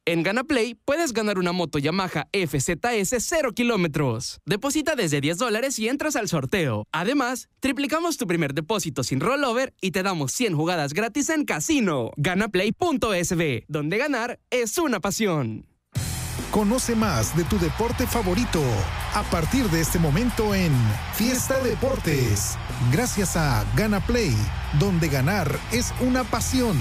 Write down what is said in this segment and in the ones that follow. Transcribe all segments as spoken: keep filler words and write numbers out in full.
En GanaPlay puedes ganar una moto Yamaha F Z S cero kilómetros. Deposita desde diez dólares y entras al sorteo. Además, triplicamos tu primer depósito sin rollover y te damos cien jugadas gratis en casino. Ganaplay punto S B, donde ganar es una pasión. Conoce más de tu deporte favorito a partir de este momento en Fiesta Deportes, gracias a GanaPlay, donde ganar es una pasión.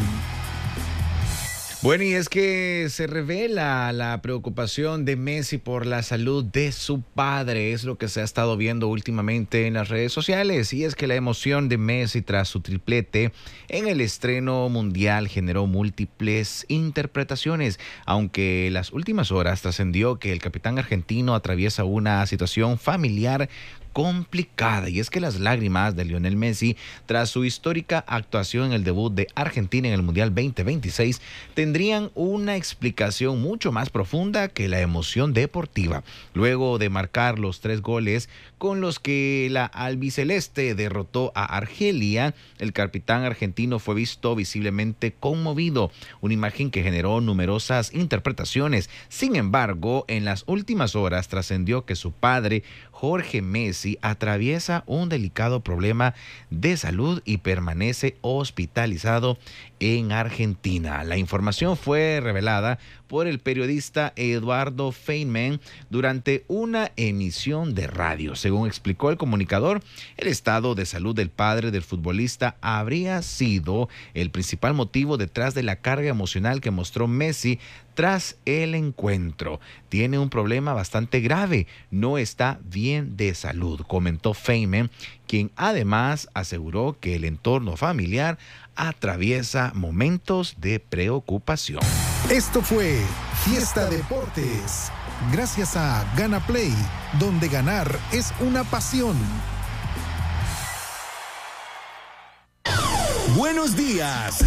Bueno, y es que se revela la preocupación de Messi por la salud de su padre. Es lo que se ha estado viendo últimamente en las redes sociales. Y es que la emoción de Messi tras su triplete en el estreno mundial generó múltiples interpretaciones. Aunque las últimas horas trascendió que el capitán argentino atraviesa una situación familiar complicada, y es que las lágrimas de Lionel Messi tras su histórica actuación en el debut de Argentina en el Mundial veinte veintiséis tendrían una explicación mucho más profunda que la emoción deportiva. Luego de marcar los tres goles con los que la albiceleste derrotó a Argelia, el capitán argentino fue visto visiblemente conmovido, una imagen que generó numerosas interpretaciones. Sin embargo, en las últimas horas trascendió que su padre, Jorge Messi, atraviesa un delicado problema de salud y permanece hospitalizado en Argentina. La información fue revelada por el periodista Eduardo Feynman durante una emisión de radio. Según explicó el comunicador, el estado de salud del padre del futbolista habría sido el principal motivo detrás de la carga emocional que mostró Messi tras el encuentro. Tiene un problema bastante grave, no está bien de salud, comentó Feynman, quien además aseguró que el entorno familiar atraviesa momentos de preocupación. Esto fue Fiesta Deportes, gracias a GanaPlay, donde ganar es una pasión. Buenos días.